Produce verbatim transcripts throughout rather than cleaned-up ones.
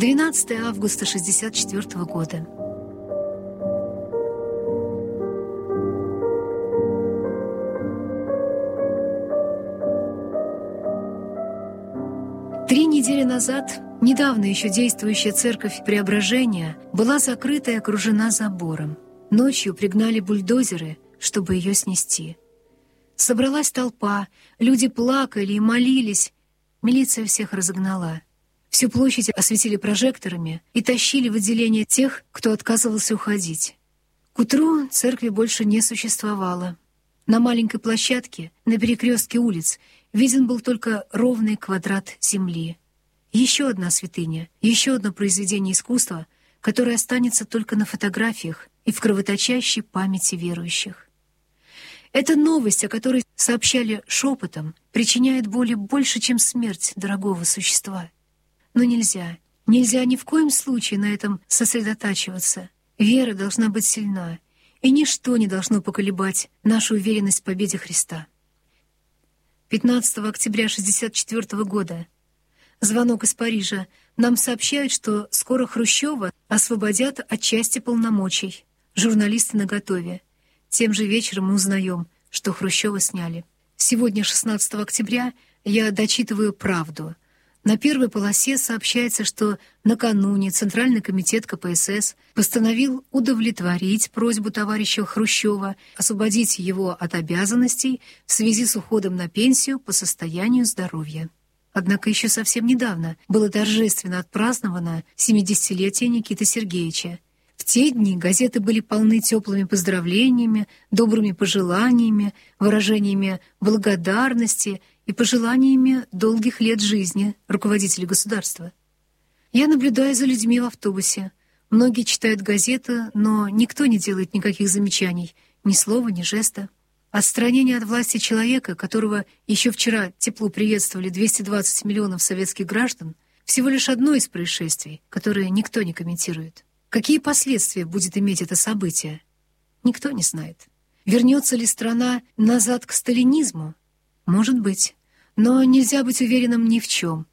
двенадцатое августа шестьдесят четвёртого года. Три недели назад недавно еще действующая церковь Преображения была закрыта и окружена забором. Ночью пригнали бульдозеры, чтобы ее снести. Собралась толпа, люди плакали и молились. Милиция всех разогнала. Всю площадь осветили прожекторами и тащили в отделение тех, кто отказывался уходить. К утру церкви больше не существовало. На маленькой площадке, на перекрестке улиц, виден был только ровный квадрат земли. Еще одна святыня, еще одно произведение искусства, которое останется только на фотографиях и в кровоточащей памяти верующих. Эта новость, о которой сообщали шепотом, причиняет боли больше, чем смерть дорогого существа. Но нельзя, нельзя ни в коем случае на этом сосредотачиваться. Вера должна быть сильна, и ничто не должно поколебать нашу уверенность в победе Христа. пятнадцатого октября шестьдесят четвёртого года. Звонок из Парижа. Нам сообщают, что скоро Хрущева освободят от части полномочий. Журналисты наготове. Тем же вечером мы узнаем, что Хрущева сняли. Сегодня, шестнадцатого октября, я дочитываю «Правду». На первой полосе сообщается, что накануне Центральный комитет ка пэ эс эс постановил удовлетворить просьбу товарища Хрущева освободить его от обязанностей в связи с уходом на пенсию по состоянию здоровья. Однако еще совсем недавно было торжественно отпраздновано семидесятилетие Никиты Сергеевича. В те дни газеты были полны теплыми поздравлениями, добрыми пожеланиями, выражениями благодарности и пожеланиями долгих лет жизни руководителя государства. Я наблюдаю за людьми в автобусе. Многие читают газеты, но никто не делает никаких замечаний, ни слова, ни жеста. Отстранение от власти человека, которого еще вчера тепло приветствовали двести двадцать миллионов советских граждан, всего лишь одно из происшествий, которое никто не комментирует. Какие последствия будет иметь это событие? Никто не знает. Вернется ли страна назад к сталинизму? Может быть. Но нельзя быть уверенным ни в чем.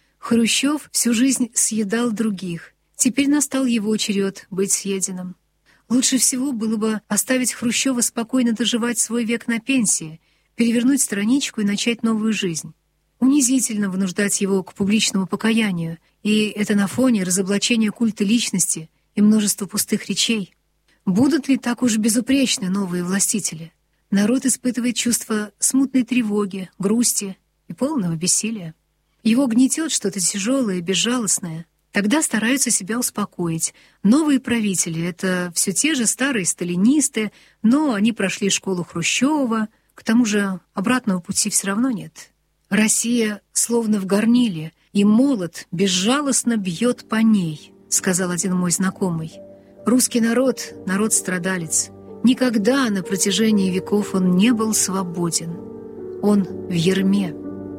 Хрущев всю жизнь съедал других. Теперь настал его черед быть съеденным. Лучше всего было бы оставить Хрущева спокойно доживать свой век на пенсии, перевернуть страничку и начать новую жизнь. Унизительно вынуждать его к публичному покаянию, и это на фоне разоблачения культа личности и множества пустых речей. Будут ли так уж безупречны новые властители? Народ испытывает чувство смутной тревоги, грусти и полного бессилия. Его гнетет что-то тяжелое и безжалостное. Тогда стараются себя успокоить. Новые правители — это все те же старые сталинисты, но они прошли школу Хрущева, к тому же обратного пути все равно нет. Россия словно в горниле, и молот безжалостно бьет по ней, сказал один мой знакомый. Русский народ — народ-страдалец. Никогда на протяжении веков он не был свободен. Он в ярме.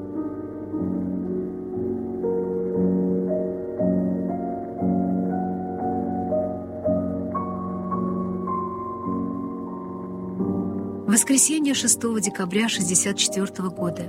Воскресенье шестого декабря шестьдесят четвёртого года.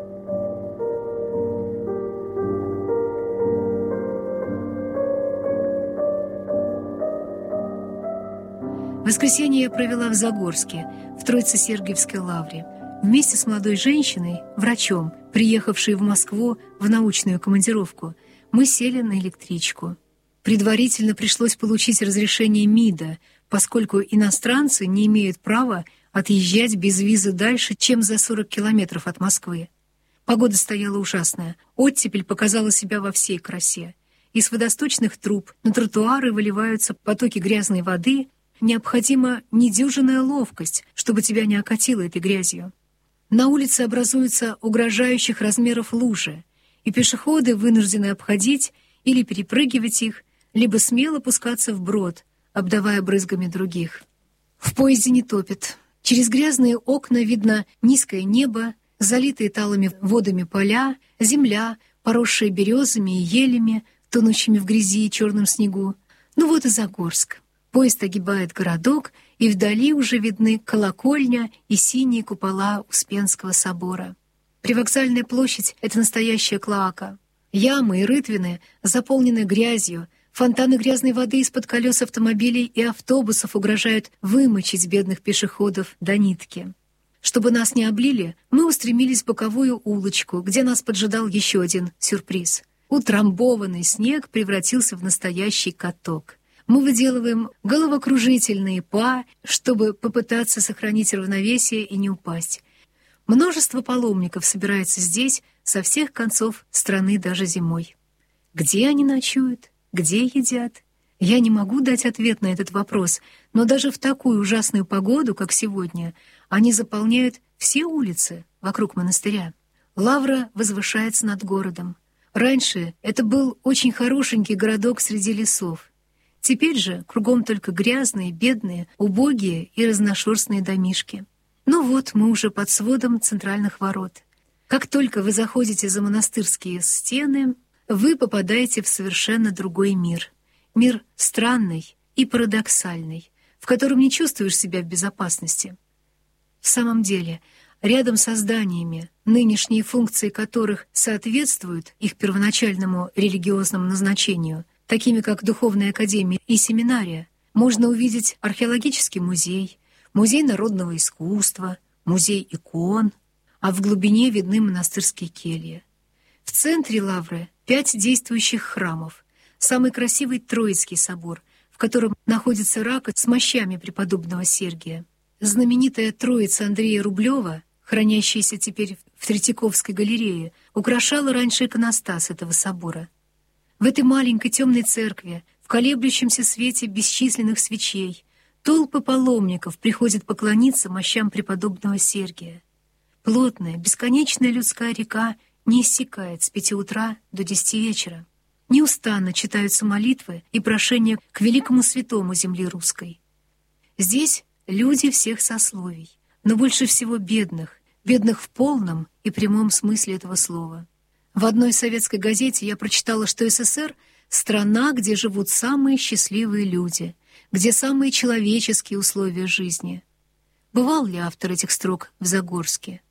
Воскресенье я провела в Загорске, в Троице-Сергиевской лавре, вместе с молодой женщиной, врачом, приехавшей в Москву в научную командировку. Мы сели на электричку. Предварительно пришлось получить разрешение МИДа, поскольку иностранцы не имеют права отъезжать без визы дальше, чем за сорок километров от Москвы. Погода стояла ужасная. Оттепель показала себя во всей красе. Из водосточных труб на тротуары выливаются потоки грязной воды. Необходима недюжинная ловкость, чтобы тебя не окатило этой грязью. На улице образуются угрожающих размеров лужи, и пешеходы вынуждены обходить или перепрыгивать их, либо смело пускаться вброд, обдавая брызгами других. В поезде не топит. Через грязные окна видно низкое небо, залитые талыми водами поля, земля, поросшая березами и елями, тонущими в грязи и черном снегу. Ну вот и Загорск. Поезд огибает городок, и вдали уже видны колокольня и синие купола Успенского собора. Привокзальная площадь — это настоящая клоака. Ямы и рытвины заполнены грязью, фонтаны грязной воды из-под колес автомобилей и автобусов угрожают вымочить бедных пешеходов до нитки. Чтобы нас не облили, мы устремились в боковую улочку, где нас поджидал еще один сюрприз. Утрамбованный снег превратился в настоящий каток. Мы выделываем головокружительные па, чтобы попытаться сохранить равновесие и не упасть. Множество паломников собирается здесь со всех концов страны даже зимой. Где они ночуют? Где едят? Я не могу дать ответ на этот вопрос, но даже в такую ужасную погоду, как сегодня, они заполняют все улицы вокруг монастыря. Лавра возвышается над городом. Раньше это был очень хорошенький городок среди лесов. Теперь же кругом только грязные, бедные, убогие и разношерстные домишки. Ну вот, мы уже под сводом центральных ворот. Как только вы заходите за монастырские стены, вы попадаете в совершенно другой мир. Мир странный и парадоксальный, в котором не чувствуешь себя в безопасности. В самом деле, рядом со зданиями, нынешние функции которых соответствуют их первоначальному религиозному назначению, такими как Духовная академия и семинария, можно увидеть археологический музей, музей народного искусства, музей икон, а в глубине видны монастырские кельи. В центре Лавры пять действующих храмов, самый красивый Троицкий собор, в котором находится рака с мощами преподобного Сергия, знаменитая Троица Андрея Рублева, хранящаяся теперь в Третьяковской галерее, украшала раньше иконостас этого собора. В этой маленькой темной церкви, в колеблющемся свете бесчисленных свечей, толпы паломников приходят поклониться мощам преподобного Сергия. Плотная, бесконечная людская река не иссякает с пяти утра до десяти вечера. Неустанно читаются молитвы и прошения к великому святому земли русской. Здесь люди всех сословий, но больше всего бедных, бедных в полном и прямом смысле этого слова. В одной советской газете я прочитала, что СССР — страна, где живут самые счастливые люди, где самые человеческие условия жизни. Бывал ли автор этих строк в Загорске?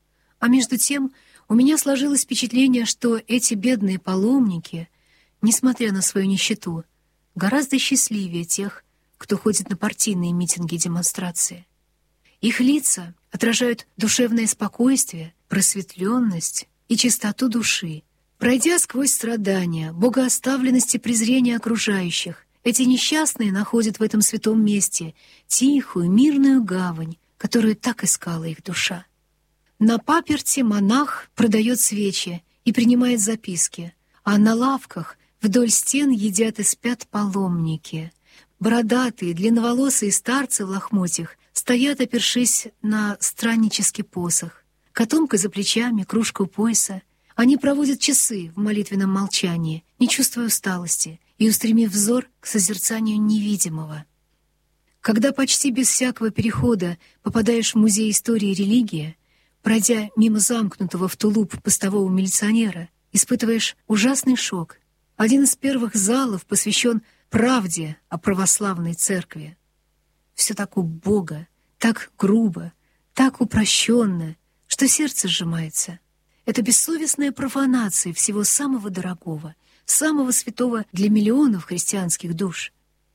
А между тем у меня сложилось впечатление, что эти бедные паломники, несмотря на свою нищету, гораздо счастливее тех, кто ходит на партийные митинги и демонстрации. Их лица отражают душевное спокойствие, просветленность и чистоту души. Пройдя сквозь страдания, богооставленность и презрение окружающих, эти несчастные находят в этом святом месте тихую, мирную гавань, которую так искала их душа. На паперти монах продает свечи и принимает записки, а на лавках вдоль стен едят и спят паломники. Бородатые, длинноволосые старцы в лохмотьях стоят, опершись на страннический посох. Котомка за плечами, кружка у пояса. Они проводят часы в молитвенном молчании, не чувствуя усталости и устремив взор к созерцанию невидимого. Когда почти без всякого перехода попадаешь в музей истории и религии, пройдя мимо замкнутого в тулуп постового милиционера, испытываешь ужасный шок. Один из первых залов посвящен правде о православной церкви. Все так убого, так грубо, так упрощенно, что сердце сжимается. Это бессовестная профанация всего самого дорогого, самого святого для миллионов христианских душ.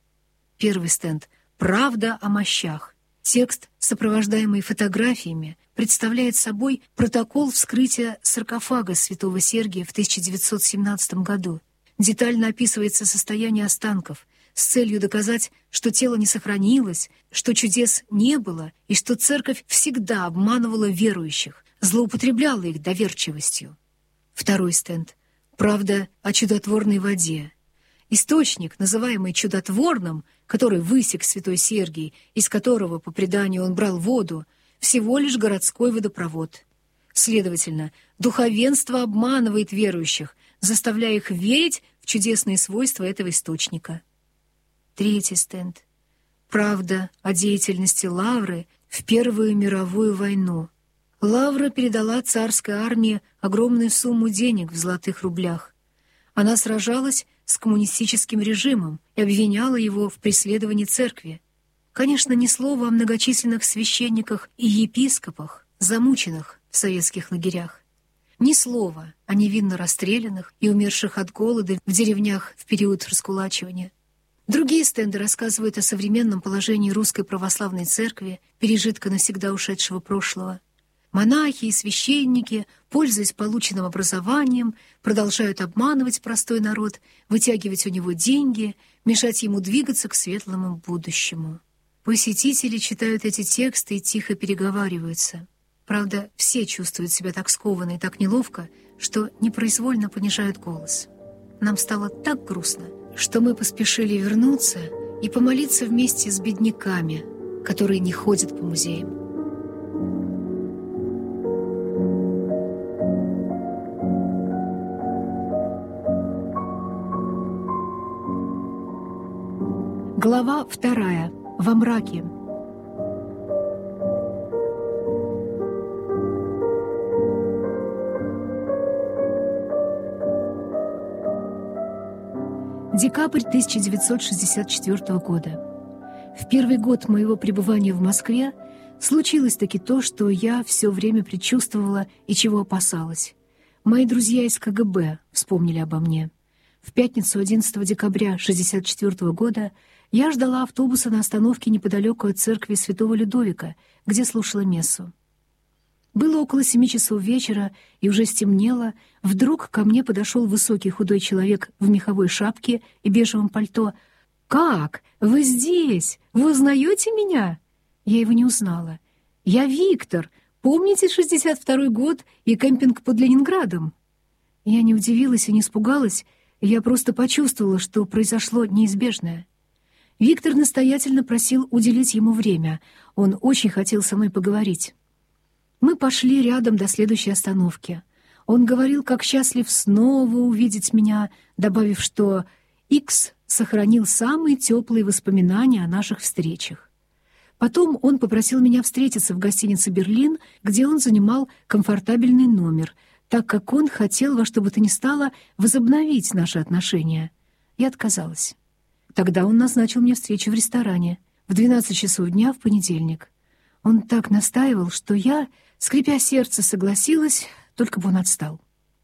Первый стенд «Правда о мощах». Текст, сопровождаемый фотографиями, представляет собой протокол вскрытия саркофага святого Сергия в тысяча девятьсот семнадцатом году. Детально описывается состояние останков с целью доказать, что тело не сохранилось, что чудес не было и что церковь всегда обманывала верующих, злоупотребляла их доверчивостью. Второй стенд «Правда о чудотворной воде». Источник, называемый чудотворным, который высек святой Сергий, из которого, по преданию, он брал воду, всего лишь городской водопровод. Следовательно, духовенство обманывает верующих, заставляя их верить в чудесные свойства этого источника. Третий стенд. Правда о деятельности Лавры в Первую мировую войну. Лавра передала царской армии огромную сумму денег в золотых рублях. Она сражалась с коммунистическим режимом и обвиняла его в преследовании церкви. Конечно, ни слова о многочисленных священниках и епископах, замученных в советских лагерях. Ни слова о невинно расстрелянных и умерших от голода в деревнях в период раскулачивания. Другие стенды рассказывают о современном положении русской православной церкви, пережитка навсегда ушедшего прошлого. Монахи и священники, пользуясь полученным образованием, продолжают обманывать простой народ, вытягивать у него деньги, мешать ему двигаться к светлому будущему. Посетители читают эти тексты и тихо переговариваются. Правда, все чувствуют себя так скованно и так неловко, что непроизвольно понижают голос. Нам стало так грустно, что мы поспешили вернуться и помолиться вместе с бедняками, которые не ходят по музеям. Глава вторая. Во мраке. Декабрь тысяча девятьсот шестьдесят четвёртого года. В первый год моего пребывания в Москве случилось-таки то, что я все время предчувствовала и чего опасалась. Мои друзья из ка гэ бэ вспомнили обо мне. В пятницу одиннадцатого декабря шестьдесят четвёртого года я ждала автобуса на остановке неподалеку от церкви Святого Людовика, где слушала мессу. Было около семи часов вечера, и уже стемнело. Вдруг ко мне подошел высокий худой человек в меховой шапке и бежевом пальто. «Как? Вы здесь? Вы узнаете меня?» Я его не узнала. «Я Виктор. Помните шестьдесят второй год и кемпинг под Ленинградом?» Я не удивилась и не испугалась. Я просто почувствовала, что произошло неизбежное. Виктор настоятельно просил уделить ему время. Он очень хотел со мной поговорить. Мы пошли рядом до следующей остановки. Он говорил, как счастлив снова увидеть меня, добавив, что Икс сохранил самые теплые воспоминания о наших встречах. Потом он попросил меня встретиться в гостинице «Берлин», где он занимал комфортабельный номер, так как он хотел во что бы то ни стало возобновить наши отношения. Я отказалась. Тогда он назначил мне встречу в ресторане в двенадцать часов дня в понедельник. Он так настаивал, что я, скрипя сердце, согласилась, только бы он отстал.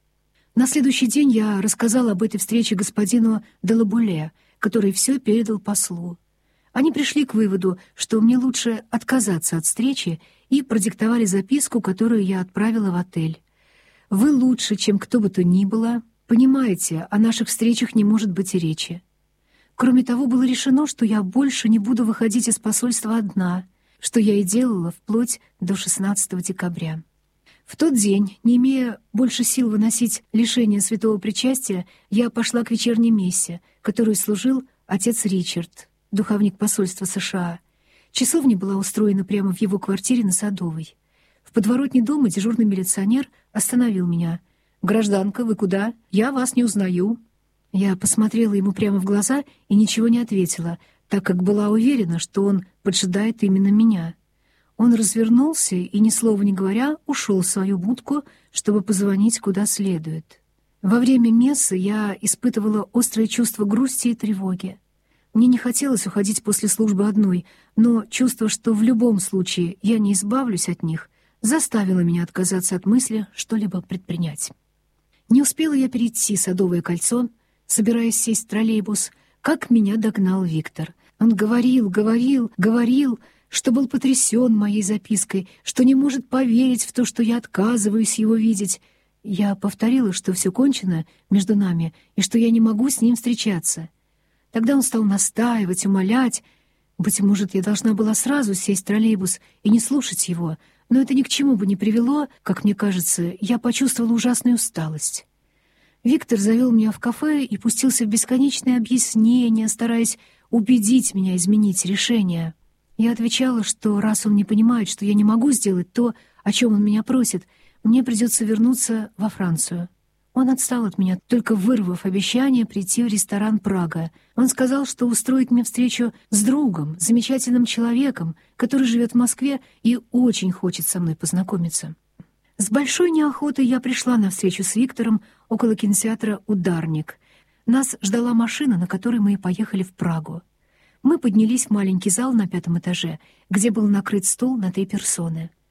На следующий день я рассказала об этой встрече господину де ла Буле, который все передал послу. Они пришли к выводу, что мне лучше отказаться от встречи, и продиктовали записку, которую я отправила в отель. «Вы лучше, чем кто бы то ни было, понимаете, о наших встречах не может быть и речи. Кроме того, было решено, что я больше не буду выходить из посольства одна, что я и делала вплоть до шестнадцатого декабря. В тот день, не имея больше сил выносить лишение святого причастия, я пошла к вечерней мессе, которую служил отец Ричард, духовник посольства США. Часовня была устроена прямо в его квартире на Садовой. В подворотне дома дежурный милиционер остановил меня. «Гражданка, вы куда? Я вас не узнаю». Я посмотрела ему прямо в глаза и ничего не ответила, так как была уверена, что он поджидает именно меня. Он развернулся и, ни слова не говоря, ушел в свою будку, чтобы позвонить куда следует. Во время мессы я испытывала острое чувство грусти и тревоги. Мне не хотелось уходить после службы одной, но чувство, что в любом случае я не избавлюсь от них, заставило меня отказаться от мысли что-либо предпринять. Не успела я перейти Садовое кольцо, собираясь сесть в троллейбус, как меня догнал Виктор. Он говорил, говорил, говорил, что был потрясен моей запиской, что не может поверить в то, что я отказываюсь его видеть. Я повторила, что все кончено между нами и что я не могу с ним встречаться. Тогда он стал настаивать, умолять. Быть может, я должна была сразу сесть в троллейбус и не слушать его, но это ни к чему бы не привело, как мне кажется, я почувствовала ужасную усталость. Виктор завел меня в кафе и пустился в бесконечные объяснения, стараясь убедить меня изменить решение. Я отвечала, что раз он не понимает, что я не могу сделать то, о чем он меня просит, мне придется вернуться во Францию. Он отстал от меня, только вырвав обещание прийти в ресторан «Прага». Он сказал, что устроит мне встречу с другом, замечательным человеком, который живет в Москве и очень хочет со мной познакомиться. С большой неохотой я пришла на встречу с Виктором около кинотеатра «Ударник». Нас ждала машина, на которой мы и поехали в Прагу. Мы поднялись в маленький зал на пятом этаже, где был накрыт стол на три персоны.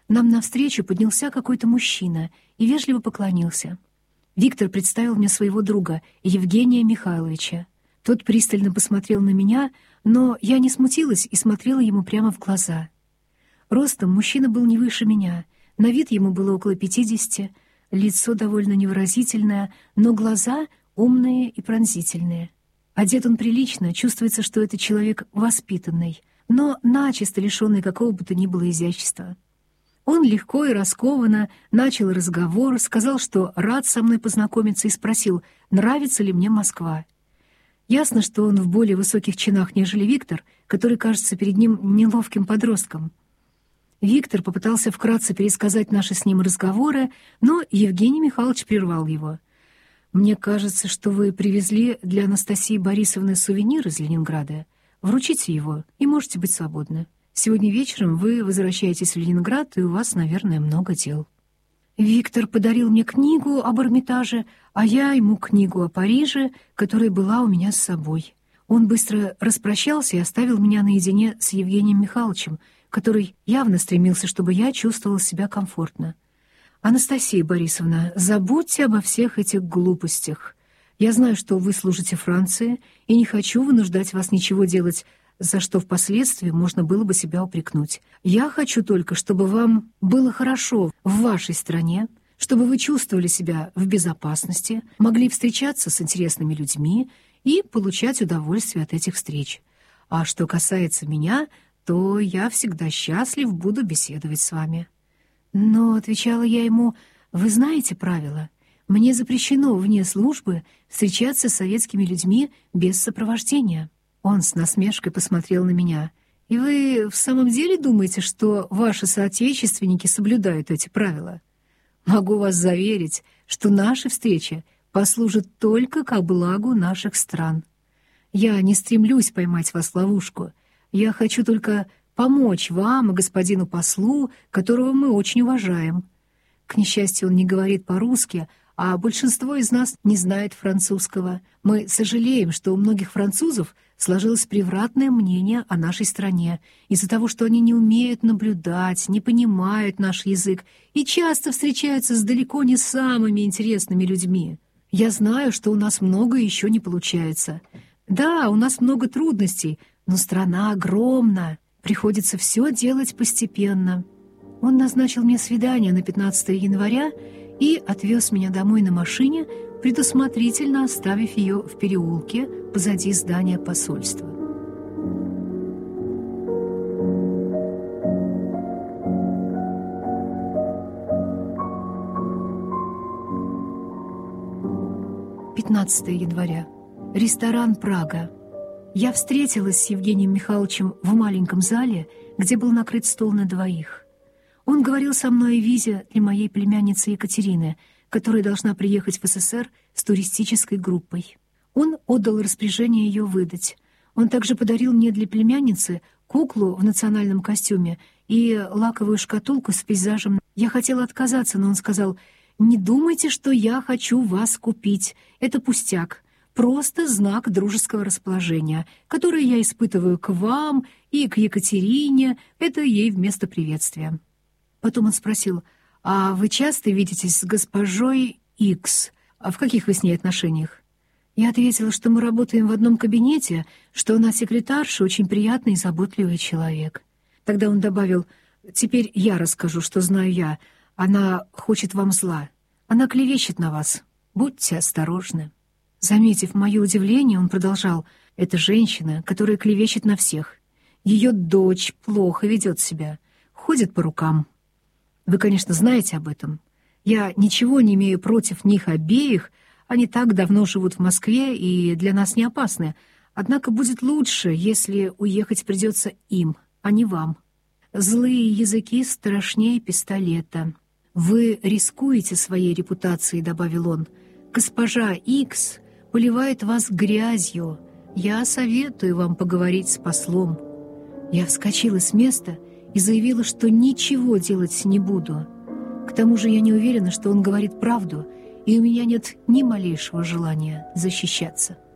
Нам навстречу поднялся какой-то мужчина и вежливо поклонился. Виктор представил мне своего друга, Евгения Михайловича. Тот пристально посмотрел на меня, но я не смутилась и смотрела ему прямо в глаза. Ростом мужчина был не выше меня, на вид ему было около пятидесяти, лицо довольно невыразительное, но глаза умные и пронзительные. Одет он прилично, чувствуется, что это человек воспитанный, но начисто лишенный какого бы то ни было изящества. Он легко и раскованно начал разговор, сказал, что рад со мной познакомиться, и спросил, нравится ли мне Москва. Ясно, что он в более высоких чинах, нежели Виктор, который кажется перед ним неловким подростком. Виктор попытался вкратце пересказать наши с ним разговоры, но Евгений Михайлович прервал его. «Мне кажется, что вы привезли для Анастасии Борисовны сувенир из Ленинграда. Вручите его, и можете быть свободны. Сегодня вечером вы возвращаетесь в Ленинград, и у вас, наверное, много дел». Виктор подарил мне книгу об Эрмитаже, а я ему книгу о Париже, которая была у меня с собой. Он быстро распрощался и оставил меня наедине с Евгением Михайловичем, который явно стремился, чтобы я чувствовала себя комфортно. «Анастасия Борисовна, забудьте обо всех этих глупостях. Я знаю, что вы служите Франции, и не хочу вынуждать вас ничего делать, за что впоследствии можно было бы себя упрекнуть. Я хочу только, чтобы вам было хорошо в вашей стране, чтобы вы чувствовали себя в безопасности, могли встречаться с интересными людьми и получать удовольствие от этих встреч. А что касается меня, то я всегда счастлив буду беседовать с вами». «Но», — отвечала я ему, — «вы знаете правила. Мне запрещено вне службы встречаться с советскими людьми без сопровождения». Он с насмешкой посмотрел на меня. «И вы в самом деле думаете, что ваши соотечественники соблюдают эти правила? Могу вас заверить, что наши встречи послужат только ко благу наших стран. Я не стремлюсь поймать вас в ловушку. Я хочу только помочь вам и господину послу, которого мы очень уважаем. К несчастью, он не говорит по-русски, а большинство из нас не знает французского. Мы сожалеем, что у многих французов сложилось превратное мнение о нашей стране из-за того, что они не умеют наблюдать, не понимают наш язык и часто встречаются с далеко не самыми интересными людьми. Я знаю, что у нас многое еще не получается. Да, у нас много трудностей, но страна огромна. Приходится все делать постепенно». Он назначил мне свидание на пятнадцатое января и отвез меня домой на машине, предусмотрительно оставив ее в переулке позади здания посольства. пятнадцатое января. Ресторан «Прага». Я встретилась с Евгением Михайловичем в маленьком зале, где был накрыт стол на двоих. Он говорил со мной о визе для моей племянницы Екатерины, которая должна приехать в СССР с туристической группой. Он отдал распоряжение ее выдать. Он также подарил мне для племянницы куклу в национальном костюме и лаковую шкатулку с пейзажем. Я хотела отказаться, но он сказал: «Не думайте, что я хочу вас купить. Это пустяк. Просто знак дружеского расположения, которое я испытываю к вам и к Екатерине. Это ей вместо приветствия». Потом он спросил: «А вы часто видитесь с госпожой Икс? А в каких вы с ней отношениях?» Я ответила, что мы работаем в одном кабинете, что она секретарша, очень приятный и заботливый человек. Тогда он добавил: «Теперь я расскажу, что знаю я. Она хочет вам зла. Она клевещет на вас. Будьте осторожны». Заметив мое удивление, он продолжал: «Это женщина, которая клевещет на всех. Ее дочь плохо ведет себя, ходит по рукам. Вы, конечно, знаете об этом. Я ничего не имею против них обеих, они так давно живут в Москве и для нас не опасны. Однако будет лучше, если уехать придется им, а не вам. Злые языки страшнее пистолета. Вы рискуете своей репутацией», — добавил он. «Госпожа Икс поливает вас грязью. Я советую вам поговорить с послом». Я вскочила с места и заявила, что ничего делать не буду. К тому же я не уверена, что он говорит правду, и у меня нет ни малейшего желания защищаться.